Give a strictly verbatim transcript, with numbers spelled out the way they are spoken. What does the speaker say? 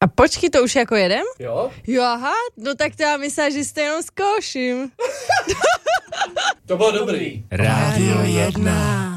A počkej, to už jako jedem? Jo? Jo, aha, no tak to já myslím, že jste jenom zkouším. To bylo dobrý. Rádio jedna.